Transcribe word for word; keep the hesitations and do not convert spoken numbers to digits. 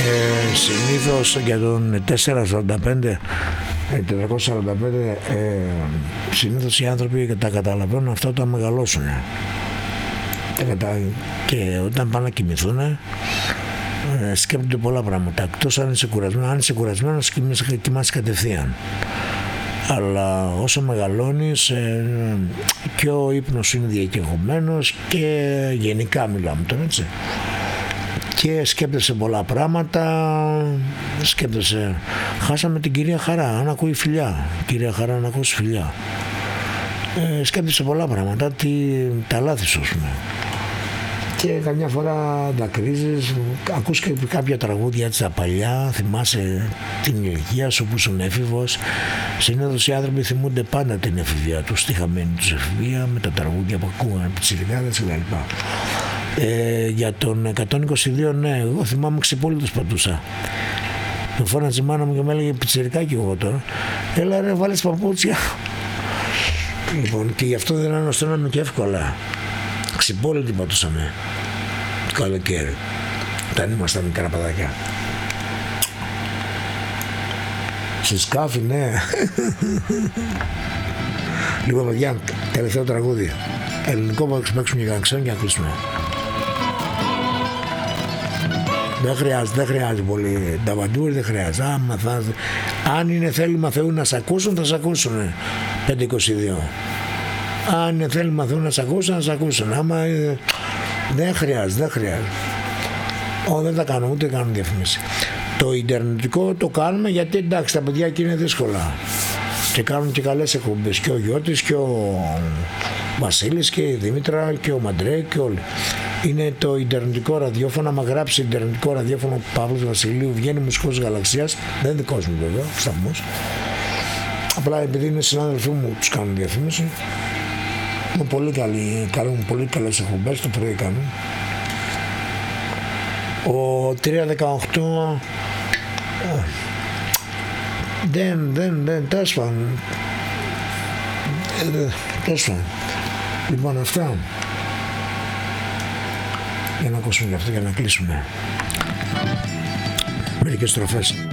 Ε, συνήθως για τον τετρακόσια σαράντα πέντε τετρακόσια σαράντα πέντε ε, συνήθως οι άνθρωποι τα καταλαβαίνουν αυτά όταν μεγαλώσουν και όταν πάνε να κοιμηθούν ε, σκέπτονται πολλά πράγματα, εκτός αν είσαι κουρασμένος. Αν είσαι κουρασμένος κοιμάσαι κατευθείαν, αλλά όσο μεγαλώνεις ε, και ο ύπνος είναι διακεκομένος και γενικά μιλάμε τώρα, έτσι, και σκέπτεσαι πολλά πράγματα, σκέπτεσαι. Χάσαμε την κυρία Χαρά, αν ακούει φιλιά, κυρία Χαρά να ακούσει φιλιά, ε, σκέπτεσαι πολλά πράγματα, τι, τα λάθη σου, πούμε. Και καμιά φορά δακρύζεις, ακούς και κάποια τραγούδια έτσι τα παλιά, θυμάσαι την ηλικία σου που ήσουν έφηβος. Συνήθως οι άνθρωποι θυμούνται πάντα την εφηβεία τους, τη χαμένη τους εφηβεία, με τα τραγούδια που ακούγανε, πιτσιρικάδες κλπ. Ε, για τον εκατόν είκοσι δύο, ναι, εγώ θυμάμαι ξυπόλυτος πατούσα. Με φώναζε η μάνα μου και με έλεγε πιτσιρικάκι εγώ τώρα. Έλα ρε, βάλεις παπούτσια. Λοιπόν, και γι' αυτό δεν ανασταίναμε και εύκολα. Ξυπόλυτοι πατούσαμε το καλοκαίρι, όταν ήμασταν μικρά παιδάκια. Σε σκάφη, ναι. Λοιπόν, παιδιά, τελευταίο τραγούδι. Ελληνικό που θα παίξουμε για να ξέρουν και να κλείσουμε. Δεν χρειάζεται, δεν χρειάζεται πολύ. Τα βαντούρι δεν χρειάζεται. Άμα θα, αν είναι θέλημα Θεού να σ' ακούσουν, θα σ' ακούσουν. πέντε είκοσι δύο. Αν είναι θέλημα Θεού να σ' ακούσουν, να σ' ακούσουν. Άμα ε, δεν χρειάζεται, δεν χρειάζεται. Ω, δεν τα κάνω, ούτε κάνω διαφήμιση. Το ιντερνετικό το κάνουμε γιατί εντάξει, τα παιδιά εκεί είναι δύσκολα. Και κάνουν και καλές εκπομπές. Και ο Γιώτης και ο Βασίλης και η Δήμητρα και ο Μαντρέ και όλοι. Είναι το ιντερνετικό ραδιόφωνο. Άμα γράψει ιντερνετικό ραδιόφωνο Παύλος Βασιλείου, βγαίνει μουσικός γαλαξίας. Δεν είναι δικός μου βέβαια, σταθμός. Απλά επειδή είναι συνάδελφοί μου, τους κάνουν διαφήμιση. Είναι πολύ καλοί, κάνουν πολύ καλές εκπομπές, το πρωί κάνουν. Ο τριακόσια δεκαοκτώ δεν, δεν, δεν, τέλος πάντων. Τέλος πάντων. Λοιπόν, αυτά. Για να ακούσουμε γι' αυτό, για να κλείσουμε. Μερικές στροφές.